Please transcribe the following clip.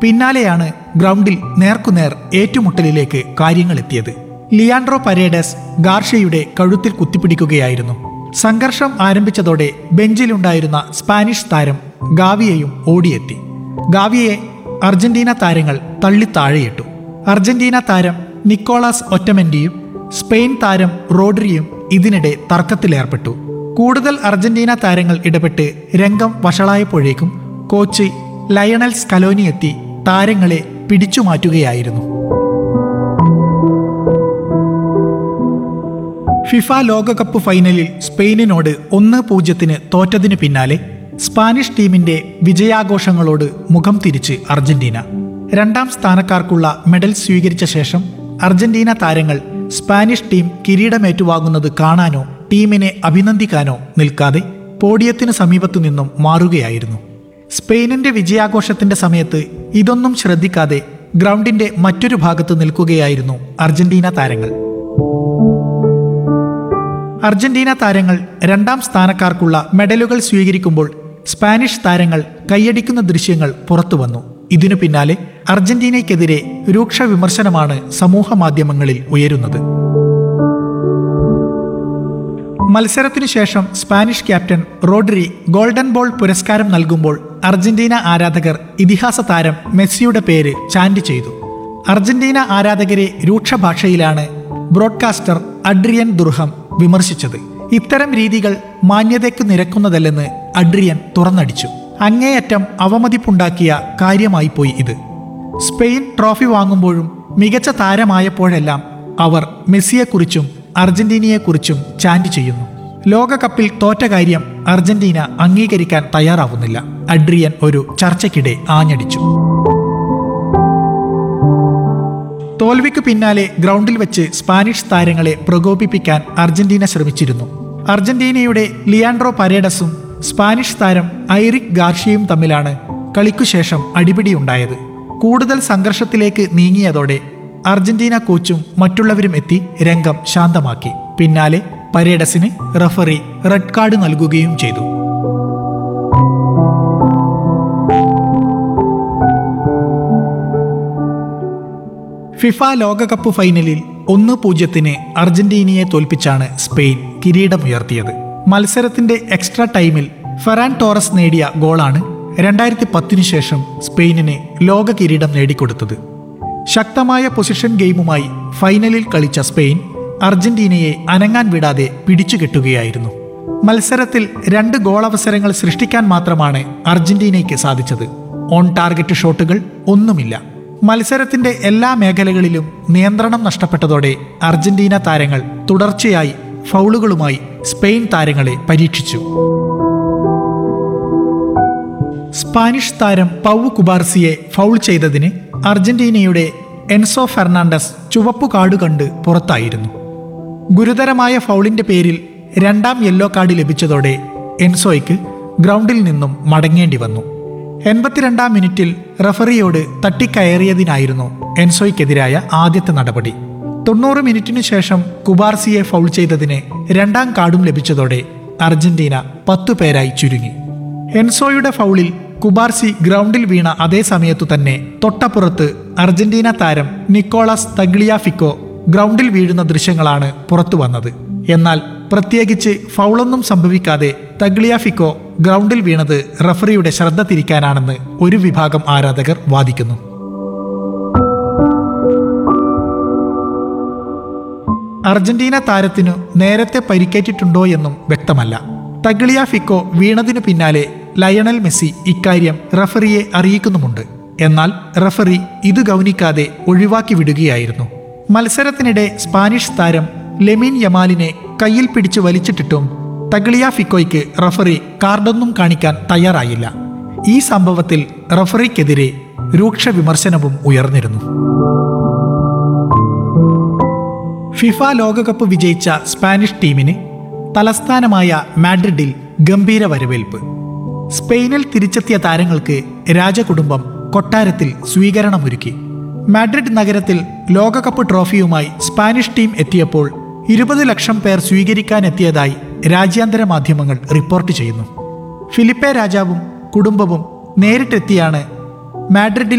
പിന്നാലെയാണ് ഗ്രൗണ്ടിൽ നേർക്കുനേർ ഏറ്റുമുട്ടലിലേക്ക് കാര്യങ്ങളെത്തിയത്. ലിയാൻഡ്രോ പരേഡസ് ഗാർഷ്യയുടെ കഴുത്തിൽ കുത്തിപ്പിടിക്കുകയായിരുന്നു. സംഘർഷം ആരംഭിച്ചതോടെ ബെഞ്ചിലുണ്ടായിരുന്ന സ്പാനിഷ് താരം ഗാവിയെയും ഓടിയെത്തി. ഗാവിയെ അർജന്റീന താരങ്ങൾ തള്ളിത്താഴെയിട്ടു. അർജന്റീന താരം നിക്കോളാസ് ഒറ്റമെന്റിയും സ്പെയിൻ താരം റോഡ്രിയും ഇതിനിടെ തർക്കത്തിലേർപ്പെട്ടു. കൂടുതൽ അർജന്റീന താരങ്ങൾ ഇടപെട്ട് രംഗം വഷളായപ്പോഴേക്കും കോച്ച് ലയണൽ സ്കലോനി എത്തി താരങ്ങളെ പിടിച്ചുമാറ്റുകയായിരുന്നു. ഫിഫ ലോകകപ്പ് ഫൈനലിൽ സ്പെയിനിനോട് 1-0 തോറ്റതിനു പിന്നാലെ സ്പാനിഷ് ടീമിന്റെ വിജയാഘോഷങ്ങളോട് മുഖം തിരിച്ച് അർജന്റീന. 2ാം സ്ഥാനക്കാർക്കുള്ള മെഡൽ സ്വീകരിച്ച ശേഷം അർജന്റീന താരങ്ങൾ സ്പാനിഷ് ടീം കിരീടമേറ്റുവാങ്ങുന്നത് കാണാനോ ടീമിനെ അഭിനന്ദിക്കാനോ നിൽക്കാതെ പോഡിയത്തിനു സമീപത്തു നിന്നും മാറുകയായിരുന്നു. സ്പെയിനിന്റെ വിജയാഘോഷത്തിന്റെ സമയത്ത് ഇതൊന്നും ശ്രദ്ധിക്കാതെ ഗ്രൗണ്ടിന്റെ മറ്റൊരു ഭാഗത്ത് നിൽക്കുകയായിരുന്നു അർജന്റീന താരങ്ങൾ. അർജന്റീന താരങ്ങൾ 2ാം സ്ഥാനക്കാർക്കുള്ള മെഡലുകൾ സ്വീകരിക്കുമ്പോൾ സ്പാനിഷ് താരങ്ങൾ കൈയടിക്കുന്ന ദൃശ്യങ്ങൾ പുറത്തുവന്നു. ഇതിനു പിന്നാലെ അർജന്റീനയ്ക്കെതിരെ രൂക്ഷ വിമർശനമാണ് സമൂഹ മാധ്യമങ്ങളിൽ ഉയരുന്നത്. മത്സരത്തിനു ശേഷം Spanish captain Rodri golden ball പുരസ്കാരം നൽകുമ്പോൾ അർജന്റീന ആരാധകർ ഇതിഹാസ താരം മെസ്സിയുടെ പേര് ചാൻഡ് ചെയ്തു. അർജന്റീന ആരാധകരെ രൂക്ഷ ഭാഷയിലാണ് ബ്രോഡ്കാസ്റ്റർ അഡ്രിയൻ ദുർഹം വിമർശിച്ചത്. ഇത്തരം രീതികൾ മാന്യതയ്ക്ക് നിരക്കുന്നതല്ലെന്ന് അഡ്രിയൻ തുറന്നടിച്ചു. അങ്ങേയറ്റം അവമതിപ്പുണ്ടാക്കിയ കാര്യമായി പോയി ഇത്. സ്പെയിൻ ട്രോഫി വാങ്ങുമ്പോഴും മികച്ച താരമായപ്പോഴെല്ലാം അവർ മെസ്സിയെക്കുറിച്ചും അർജന്റീനയെക്കുറിച്ചും ചാൻഡ് ചെയ്യുന്നു. ലോകകപ്പിൽ തോറ്റ കാര്യം അർജന്റീന അംഗീകരിക്കാൻ തയ്യാറാവുന്നില്ല. അഡ്രിയൻ ഒരു ചർച്ചയ്ക്കിടെ ആഞ്ഞടിച്ചു. തോൽവിക്ക് പിന്നാലെ ഗ്രൗണ്ടിൽ വെച്ച് സ്പാനിഷ് താരങ്ങളെ പ്രകോപിപ്പിക്കാൻ അർജന്റീന ശ്രമിച്ചിരുന്നു. അർജന്റീനയുടെ ലിയാൻഡ്രോ പരേഡസും സ്പാനിഷ് താരം ഐറിക് ഗാർഷ്യയും തമ്മിലാണ് കളിക്കുശേഷം അടിപിടിയുണ്ടായത്. കൂടുതൽ സംഘർഷത്തിലേക്ക് നീങ്ങിയതോടെ അർജന്റീന കോച്ചും മറ്റുള്ളവരും എത്തി രംഗം ശാന്തമാക്കി. പിന്നാലെ പരേഡസിന് റഫറി റെഡ് കാർഡ് നൽകുകയും ചെയ്തു. ഫിഫ ലോകകപ്പ് ഫൈനലിൽ 1-0 അർജന്റീനയെ തോൽപ്പിച്ചാണ് സ്പെയിൻ കിരീടമുയർത്തിയത്. മത്സരത്തിന്റെ എക്സ്ട്രാ ടൈമിൽ ഫെറാൻ ടോറസ് നേടിയ ഗോളാണ് 2010 ശേഷം സ്പെയിനിന് ലോക കിരീടം നേടിക്കൊടുത്തത്. ശക്തമായ പൊസിഷൻ ഗെയിമുമായി ഫൈനലിൽ കളിച്ച സ്പെയിൻ അർജന്റീനയെ അനങ്ങാൻ വിടാതെ പിടിച്ചുകെട്ടുകയായിരുന്നു. മത്സരത്തിൽ 2 ഗോളവസരങ്ങൾ സൃഷ്ടിക്കാൻ മാത്രമാണ് അർജന്റീനയ്ക്ക് സാധിച്ചത്. ഓൺ ടാർഗറ്റ് ഷോട്ടുകൾ ഒന്നുമില്ല. മത്സരത്തിന്റെ എല്ലാ മേഖലകളിലും നിയന്ത്രണം നഷ്ടപ്പെട്ടതോടെ അർജന്റീന താരങ്ങൾ തുടർച്ചയായി ഫൗളുകളുമായി സ്പെയിൻ താരങ്ങളെ പരീക്ഷിച്ചു. സ്പാനിഷ് താരം പൗ കുബാർസിയെ ഫൗൾ ചെയ്തതിന് അർജന്റീനയുടെ എൻസോ ഫെർണാണ്ടസ് ചുവപ്പു കാർഡ് കണ്ട് പുറത്തായിരുന്നു. ഗുരുതരമായ ഫൗളിന്റെ പേരിൽ 2ാം യെല്ലോ കാർഡ് ലഭിച്ചതോടെ എൻസോയ്ക്ക് ഗ്രൗണ്ടിൽ നിന്നും മടങ്ങേണ്ടി വന്നു. 82ാം മിനിറ്റിൽ റഫറിയോട് തട്ടിക്കയറിയതിനായിരുന്നു എൻസോയ്ക്കെതിരായ ആദ്യത്തെ നടപടി. 90 മിനിറ്റിനു ശേഷം കുബാർസിയെ ഫൗൾ ചെയ്തതിന് 2ാം കാർഡും ലഭിച്ചതോടെ അർജന്റീന 10 പേരായി ചുരുങ്ങി. എൻസോയുടെ ഫൗളിൽ കുബാർസി ഗ്രൗണ്ടിൽ വീണ അതേ സമയത്തു തന്നെ തൊട്ടപ്പുറത്ത് അർജന്റീന താരം നിക്കോളാസ് തഗ്ലിയാഫിക്കോ ഗ്രൗണ്ടിൽ വീഴുന്ന ദൃശ്യങ്ങളാണ് പുറത്തു വന്നത്. എന്നാൽ പ്രത്യേകിച്ച് ഫൗളൊന്നും സംഭവിക്കാതെ തഗ്ലിയാഫിക്കോ ഗ്രൗണ്ടിൽ വീണത് റഫറിയുടെ ശ്രദ്ധ തിരിക്കാനാണെന്ന് ഒരു വിഭാഗം ആരാധകർ വാദിക്കുന്നു. അർജന്റീന താരത്തിനു നേരത്തെ പരിക്കേറ്റിട്ടുണ്ടോ എന്നും വ്യക്തമല്ല. തഗ്ലിയാഫിക്കോ വീണതിനു പിന്നാലെ ലയണൽ മെസ്സി ഇക്കാര്യം റഫറിയെ അറിയിക്കുന്നുമുണ്ട്. എന്നാൽ റഫറി ഇത് ഗൗനിക്കാതെ ഒഴിവാക്കി വിടുകയായിരുന്നു. മത്സരത്തിനിടെ സ്പാനിഷ് താരം ലെമിൻ യമാലിനെ കയ്യിൽ പിടിച്ച് വലിച്ചിട്ടിട്ടും തഗ്ലിയാഫിക്കോയ്ക്ക് റഫറി കാർഡൊന്നും കാണിക്കാൻ തയ്യാറായില്ല. ഈ സംഭവത്തിൽ റഫറിക്കെതിരെ രൂക്ഷ വിമർശനവും ഉയർന്നിരുന്നു. ഫിഫ ലോകകപ്പ് വിജയിച്ച സ്പാനിഷ് ടീമിന് തലസ്ഥാനമായ മാഡ്രിഡിൽ ഗംഭീര വരവേൽപ്പ്. സ്പെയിനിൽ തിരിച്ചെത്തിയ താരങ്ങൾക്ക് രാജകുടുംബം കൊട്ടാരത്തിൽ സ്വീകരണമൊരുക്കി. മാഡ്രിഡ് നഗരത്തിൽ ലോകകപ്പ് ട്രോഫിയുമായി സ്പാനിഷ് ടീം എത്തിയപ്പോൾ 20 ലക്ഷം പേർ സ്വീകരിക്കാനെത്തിയതായി രാജ്യാന്തര മാധ്യമങ്ങൾ റിപ്പോർട്ട് ചെയ്യുന്നു. ഫിലിപ്പെ രാജാവും കുടുംബവും നേരിട്ടെത്തിയാണ് മാഡ്രിഡിൽ